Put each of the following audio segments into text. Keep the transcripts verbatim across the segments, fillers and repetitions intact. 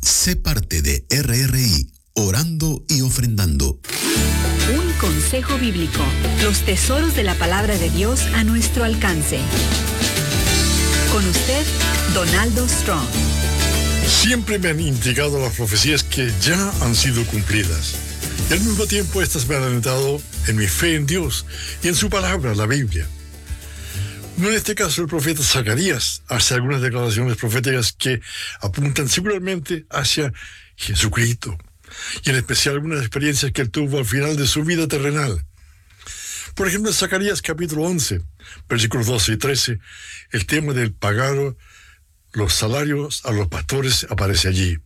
Sé parte de R R I, orando y ofrendando. Un consejo bíblico. Los tesoros de la palabra de Dios a nuestro alcance. Con usted, Donaldo Strong. Siempre me han intrigado las profecías que ya han sido cumplidas. Y al mismo tiempo estas me han alentado en mi fe en Dios y en su palabra, la Biblia. En este caso, el profeta Zacarías hace algunas declaraciones proféticas que apuntan seguramente hacia Jesucristo, y en especial algunas experiencias que él tuvo al final de su vida terrenal. Por ejemplo, en Zacarías capítulo once, versículos doce y trece, el tema del pagar los salarios a los pastores aparece allí.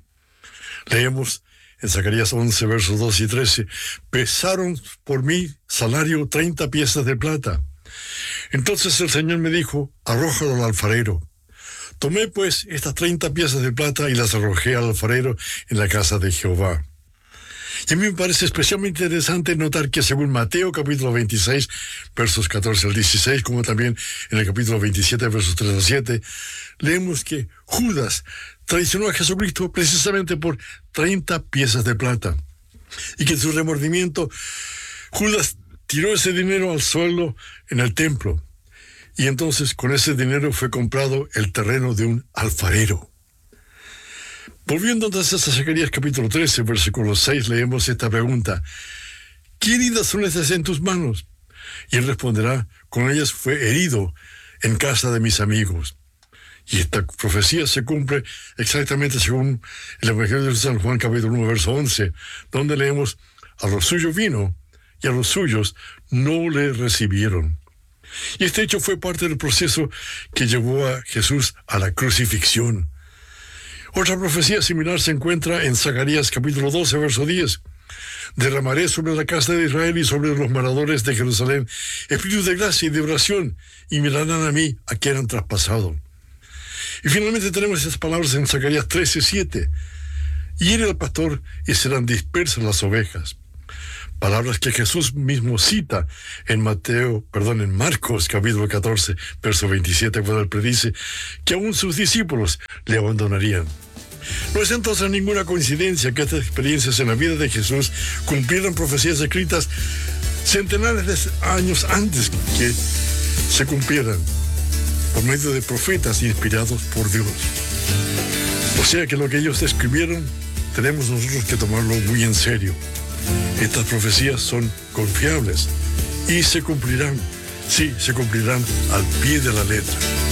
Leemos en Zacarías once, versos doce y trece, pesaron por mi salario treinta piezas de plata. Entonces el Señor me dijo, arrójalo al alfarero. Tomé pues estas treinta piezas de plata y las arrojé al alfarero en la casa de Jehová. Y a mí me parece especialmente interesante notar que según Mateo capítulo veintiséis, versos catorce al dieciséis, como también en el capítulo veintisiete, versos tres al siete, leemos que Judas traicionó a Jesucristo precisamente por treinta piezas de plata. Y que en su remordimiento, Judas tiró ese dinero al suelo en el templo. Y entonces con ese dinero fue comprado el terreno de un alfarero. Volviendo entonces a Zacarías capítulo trece, versículo seis, leemos esta pregunta. ¿Qué heridas son estas en tus manos? Y él responderá, con ellas fue herido en casa de mis amigos. Y esta profecía se cumple exactamente según el Evangelio de San Juan capítulo uno, verso once, donde leemos, a los suyos vino, y a los suyos no le recibieron. Y este hecho fue parte del proceso que llevó a Jesús a la crucifixión. Otra profecía similar se encuentra en Zacarías capítulo doce, verso diez. Derramaré sobre la casa de Israel y sobre los moradores de Jerusalén espíritu de gracia y de oración, y mirarán a mí a quien han traspasado. Y finalmente tenemos estas palabras en Zacarías trece, siete. Hiere al pastor y serán dispersas las ovejas. Palabras que Jesús mismo cita en Mateo, perdón, en Marcos capítulo catorce, verso veintisiete, cuando él predice que aún sus discípulos le abandonarían. No es entonces ninguna coincidencia que estas experiencias en la vida de Jesús cumplieran profecías escritas centenares de años antes que se cumplieran por medio de profetas inspirados por Dios. O sea que lo que ellos escribieron tenemos nosotros que tomarlo muy en serio. Estas profecías son confiables y se cumplirán, sí, se cumplirán al pie de la letra.